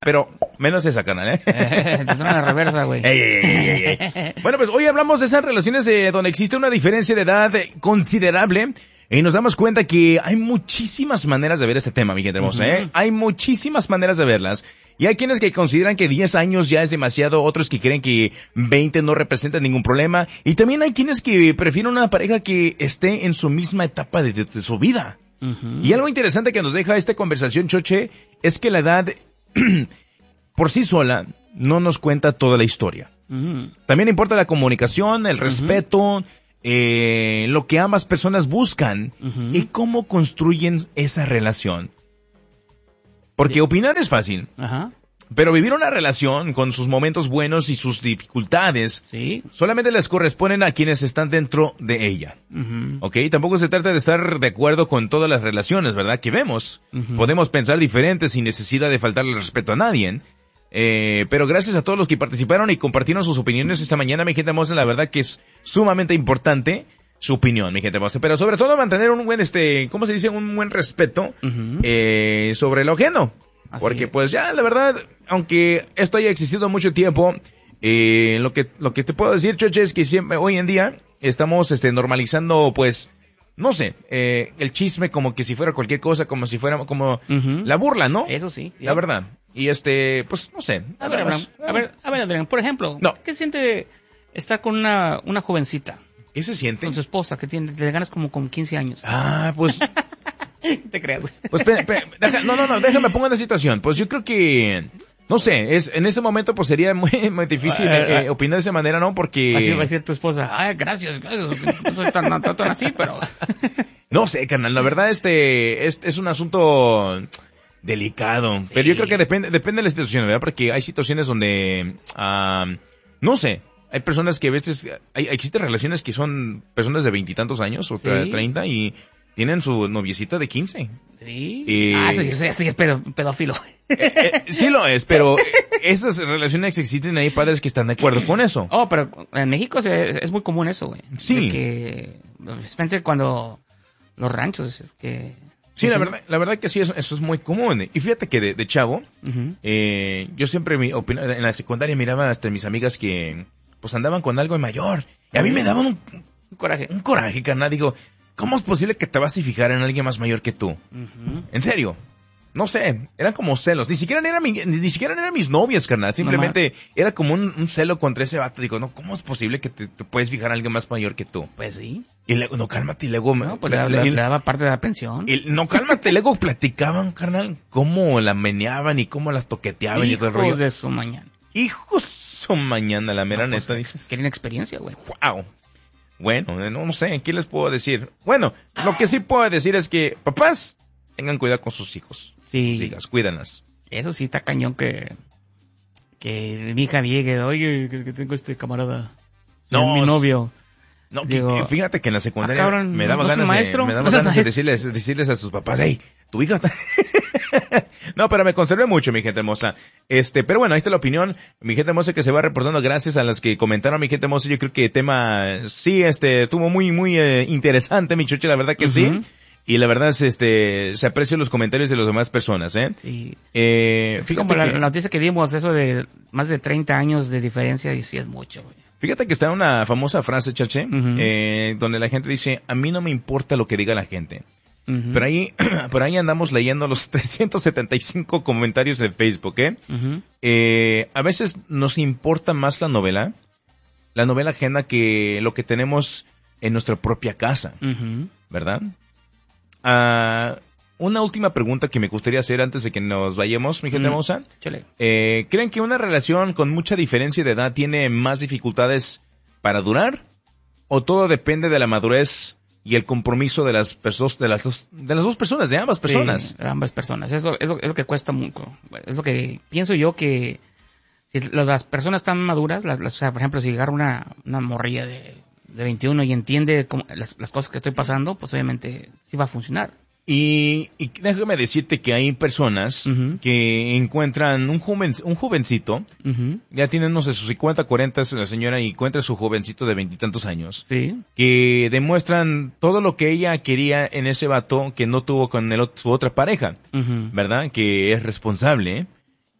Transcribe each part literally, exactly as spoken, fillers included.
pero menos esa, carnal, ¿eh? eh te la reversa, güey. Ey, ey, ey, ey, ey. Bueno, pues hoy hablamos de esas relaciones de donde existe una diferencia de edad considerable y nos damos cuenta que hay muchísimas maneras de ver este tema, mi gente hermosa, uh-huh. ¿eh? Hay muchísimas maneras de verlas. Y hay quienes que consideran que diez años ya es demasiado, otros que creen que veinte no representan ningún problema. Y también hay quienes que prefieren una pareja que esté en su misma etapa de, de, de su vida. Uh-huh. Y algo interesante que nos deja esta conversación, Choche, es que la edad por sí sola no nos cuenta toda la historia. Uh-huh. También importa la comunicación, el respeto, uh-huh. eh, lo que ambas personas buscan uh-huh. y cómo construyen esa relación. Porque opinar es fácil, Ajá. pero vivir una relación con sus momentos buenos y sus dificultades sí. solamente les corresponden a quienes están dentro de ella. Uh-huh. ¿Ok? Tampoco se trata de estar de acuerdo con todas las relaciones, ¿verdad? Que vemos. Uh-huh. Podemos pensar diferentes sin necesidad de faltarle respeto a nadie. Eh, pero gracias a todos los que participaron y compartieron sus opiniones esta mañana, mi gente hermosa, la verdad que es sumamente importante su opinión, mi gente hermosa, pero sobre todo mantener un buen, este, ¿cómo se dice? Un buen respeto, uh-huh. eh, sobre lo ajeno. Así porque es. Pues ya, la verdad, aunque esto haya existido mucho tiempo, eh, lo que, lo que te puedo decir, Choche, es que siempre, hoy en día, estamos, este, normalizando, pues, no sé, eh, el chisme como que si fuera cualquier cosa, como si fuera, como, uh-huh. la burla, ¿no? Eso sí. La verdad. Y este, pues, no sé. A ver, Abraham, a ver, a ver, Adrián, por ejemplo, no. ¿qué siente estar con una, una jovencita? ¿Qué se siente? Con su esposa, que tiene, le ganas como con quince años. Ah, pues... te creas. Pues, pe, pe, deja, no, no, no, déjame, pongo en la situación. Pues yo creo que, no sé, es en este momento pues sería muy, muy difícil eh, eh, opinar de esa manera, ¿no? Porque... Así va a decir tu esposa, ay, gracias, gracias, no soy tan, tan, tan así, pero... No sé, carnal, la verdad este es, es un asunto delicado. Sí. Pero yo creo que depende, depende de la situación, ¿verdad? Porque hay situaciones donde, uh, no sé... Hay personas que a veces, hay, existen relaciones que son personas de veintitantos años o ¿sí? treinta y tienen su noviecita de quince. Sí. Eh, ah, sí, sí, sí, es pedófilo. Eh, eh, sí lo es, pero esas relaciones existen, hay padres que están de acuerdo con eso. Oh, pero en México es, es muy común eso, güey. Sí. De que, especialmente cuando los ranchos, es que... Sí, la verdad, la verdad que sí, eso, eso es muy común. Y fíjate que de, de chavo, uh-huh. eh, yo siempre mi, en la secundaria miraba hasta mis amigas que... pues andaban con algo mayor. Y a mí me daban un, un coraje. Un coraje, carnal. Digo, ¿cómo es posible que te vas a fijar en alguien más mayor que tú? Uh-huh. En serio. No sé, eran como celos. Ni siquiera eran, mi, ni, ni siquiera eran mis novias, carnal. Simplemente Mamá. Era como un, un celo contra ese vato. Digo, no, ¿cómo es posible que te, te puedes fijar en alguien más mayor que tú? Pues sí. Y luego, no, cálmate, y luego... No, pues le, le, le, le daba parte de la pensión. Y, no, cálmate, y luego platicaban, carnal, cómo la meneaban y cómo las toqueteaban. Hijos y todo el rollo. de su mañana. Hijos su mañana, la mera no, neta, pues, dices. Quieren experiencia, güey. Wow. Bueno, no, no sé, ¿qué les puedo decir? Bueno, lo que sí puedo decir es que, papás, tengan cuidado con sus hijos. Sí. Sus hijas, cuídalas. Eso sí está cañón que, que mi hija llegue, oye, que, que tengo este camarada. No, mi novio. No, Digo, que, que fíjate que en la secundaria ah, cabrón, me daba ¿no ganas, maestro? de, me daba ¿No ganas de decirles, decirles a sus papás, hey, tu hija está... No, pero me conservé mucho, mi gente hermosa. Este, pero bueno, ahí está la opinión, mi gente hermosa, que se va reportando gracias a las que comentaron, mi gente hermosa. Yo creo que el tema, sí, este, estuvo muy, muy eh, interesante, mi choche, la verdad que uh-huh. sí. Y la verdad es, este, se aprecian los comentarios de las demás personas, ¿eh? Sí. Eh, fíjate como que... la noticia que dimos, eso de más de treinta años de diferencia, y sí es mucho, güey. Fíjate que está una famosa frase, Chache, uh-huh. eh, donde la gente dice, a mí no me importa lo que diga la gente. Uh-huh. Pero ahí, por ahí andamos leyendo los trescientos setenta y cinco comentarios de Facebook, ¿eh? Uh-huh. eh a veces nos importa más la novela, la novela ajena, que lo que tenemos en nuestra propia casa, uh-huh. ¿verdad? Uh, una última pregunta que me gustaría hacer antes de que nos vayamos, mi gente hermosa. Mm, eh, ¿Creen que una relación con mucha diferencia de edad tiene más dificultades para durar? ¿O todo depende de la madurez y el compromiso de las personas, de las dos, de las dos personas, de ambas personas? Sí, de ambas personas. Eso es lo, es lo que cuesta mucho. Es lo que pienso yo, que si las personas están maduras, las, las, o sea, por ejemplo, si agarra una, una morrilla de, de veintiuno y entiende cómo, las, las cosas que estoy pasando, pues obviamente sí va a funcionar. Y, y déjame decirte que hay personas uh-huh. que encuentran un joven, un jovencito, uh-huh. ya tiene, no sé, sus cincuenta, cuarenta, la señora, y encuentra su jovencito de veintitantos años. Sí. Que demuestran todo lo que ella quería en ese vato que no tuvo con el, su otra pareja, uh-huh. ¿verdad? Que es responsable,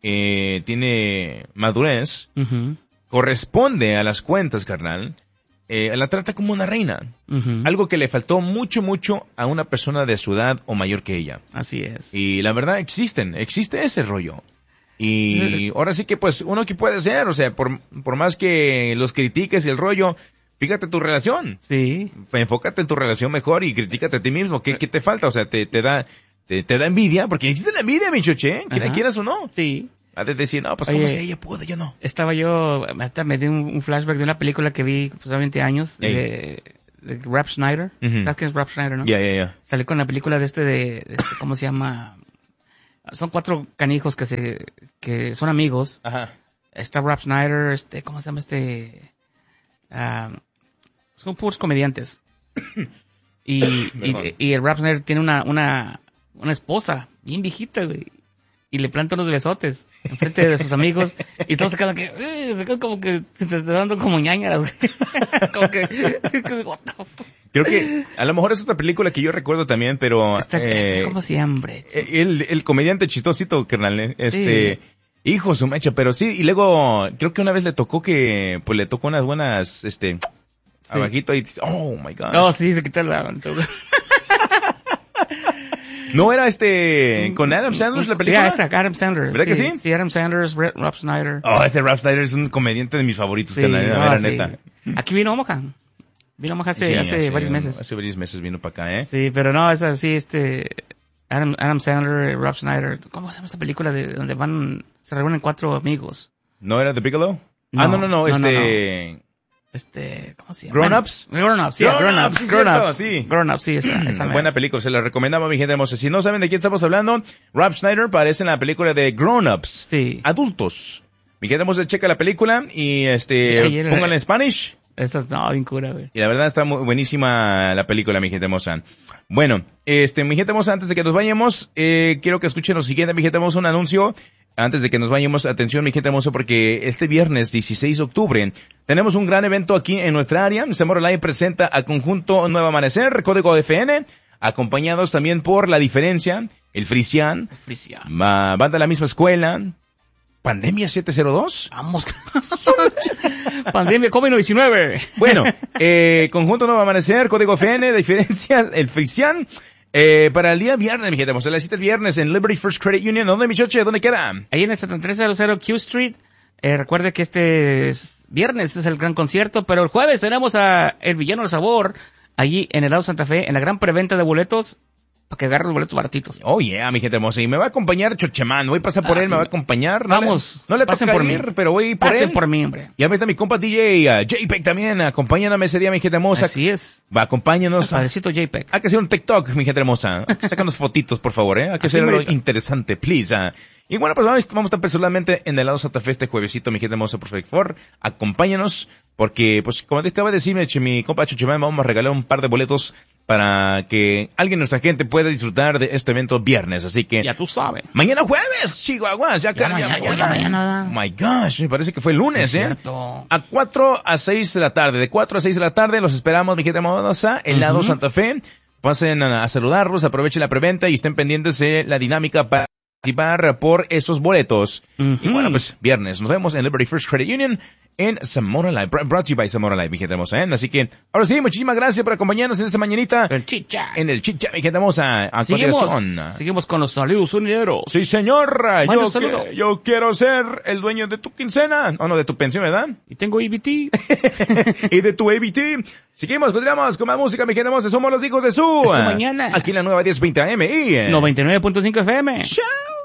eh, tiene madurez, Uh-huh. corresponde a las cuentas, carnal, eh, la trata como una reina. Uh-huh. Algo que le faltó mucho, mucho a una persona de su edad o mayor que ella. Así es. Y la verdad existen, existe ese rollo. Y ahora sí que pues uno que puede hacer, o sea, por, por más que los critiques y el rollo, fíjate tu relación. Sí. Enfócate en tu relación mejor y critícate a ti mismo. ¿Qué, qué te falta? O sea, te, te da te, te da envidia, porque existe la envidia, mi choche, ¿eh? Ajá. Quieras o no. Sí. A de decir, no, pues Oye, como si ella pudo, yo no. Estaba yo, hasta me di un, un flashback de una película que vi pues, hace veinte años, de, de Rob Schneider. Ujú. ¿Sabes quién es Rob Schneider, no? Ya, ya, ya. Salí con la película de este de, de este, ¿cómo se llama? Son cuatro canijos que se, que son amigos. Ajá. Está Rob Schneider, este, ¿cómo se llama este? Ah, son puros comediantes. y, y, y el Rob Schneider tiene una, una, una esposa bien viejita, güey. Y le planta unos besotes enfrente de sus amigos. Y todos se quedan que, eh, como que se te está dando como ñañaras, güey. Como que, what the fuck. Creo que a lo mejor es otra película que yo recuerdo también, pero... Está, eh, está como siempre. el, el comediante chistosito, carnal, ¿eh? Este... Sí. Hijo su mecha, pero sí, y luego creo que una vez le tocó que, pues le tocó unas buenas, este, Sí. abajito y dice, oh my God. No, sí, se quita la... No era este, con Adam Sandler la película. Ya, esa, Adam Sandler. ¿Verdad que sí? Sí, Adam Sandler, Rob Schneider. Oh, ese Rob Schneider es un comediante de mis favoritos, Sí, carnal, la no, mera sí. neta. Aquí vino Omaha. Vino Omaha hace, Sí, hace varios meses. Hace varios meses vino para acá, ¿eh? Sí, pero no, es así, este... Adam, Adam Sandler, Rob Schneider. ¿Cómo se llama esta película de donde van... Se reúnen cuatro amigos? ¿No era The Bigelow? No, ah, no, no, no, no, este... Este... ¿Cómo se llama? ¿Grown Ups? Bueno, Grown Ups, sí, Grown Grown Ups, Ups. sí, Grown cierto, Ups, sí. Grown Ups, sí, esa, esa Buena película, se la recomendamos, mi gente hermosa. Si no saben de quién estamos hablando, Rob Schneider aparece en la película de Grown Ups. Sí. Adultos. Mi gente hermosa, checa la película y este, Sí, ayer- pónganla en Spanish. Esa es, no, bien cura, güey. Y la verdad está muy buenísima la película, mi gente hermosa. Bueno, este, mi gente hermosa, antes de que nos vayamos, eh, quiero que escuchen lo siguiente, mi gente hermosa, un anuncio. Antes de que nos vayamos, atención, mi gente hermosa, porque este viernes dieciséis de octubre tenemos un gran evento aquí en nuestra área. Zamora Live presenta a Conjunto Nuevo Amanecer, Código F N, acompañados también por La Diferencia, El Frisian, Frisia. Ma- Banda de la Misma Escuela, Pandemia siete cero dos. Vamos. Pandemia COVID diecinueve. Bueno, eh, Conjunto Nuevo Amanecer, Código F N, La Diferencia, El Frisian, eh, para el día viernes, mi gente, vamos a la cita el viernes en Liberty First Credit Union. ¿Dónde, mi choche? ¿Dónde queda? Ahí en el setenta y tres cero cero Q Street. Eh, recuerde que este es- viernes es el gran concierto, pero el jueves tenemos a El Villano del Sabor, allí en el lado Santa Fe, en la gran preventa de boletos, para que agarre los boletos baratitos. Oh, yeah, mi gente hermosa. Y me va a acompañar Chochemán. Voy a pasar por Ah, él, sí. me va a acompañar. No Vamos, le, no le pasen toca por ir, mí. pero voy a ir por Pasen él. por mí, hombre. Y ahorita mi compa D J, uh, JPEG también, acompáñanos ese día, mi gente hermosa. Así es. Va, acompáñanos. Padrecito JPEG. Hay que hacer un TikTok, mi gente hermosa. Hay que sacarnos fotitos, por favor, ¿eh? Hay que Así hacer algo merito. interesante, please. ah. Y bueno, pues vamos, vamos a estar personalmente en el lado Santa Fe este juevesito, mi gente hermosa, por favor. Acompáñanos, porque, pues, como te acaba de decirme, che, mi compa Chochemán, vamos a regalar un par de boletos para que alguien de nuestra gente pueda disfrutar de este evento viernes. Así que, Ya tú sabes. mañana jueves, Chihuahua, ya, Ya cara, mañana, ya mañana. Oh my gosh, me parece que fue el lunes, Es ¿eh? cierto. A cuatro a seis de la tarde, de cuatro a seis de la tarde, los esperamos, mi gente hermosa, el lado Ujú. Santa Fe. Pasen a, a saludarlos, aprovechen la preventa y estén pendientes de la dinámica para participar por esos boletos. Ujú. Y bueno, pues viernes, nos vemos en Liberty First Credit Union en Zamora Live, br- brought to you by Zamora Live, mi gente hermosa, ¿eh? Así que, ahora sí, muchísimas gracias por acompañarnos en esta mañanita El chicha. en el Chicha, mi gente hermosa. A Seguimos, continuación. seguimos con los saludos unideros. Sí, señor. Manda Yo, un saludo. que- yo quiero ser el dueño de tu quincena. O no, de tu pensión, ¿verdad? Y tengo E B T. Y de tu A B T. Seguimos, continuamos con más música, mi gente hermosa. Somos los hijos de su. De su mañana. Aquí en la nueva diez veinte A M y... noventa y nueve punto cinco F M. Chao.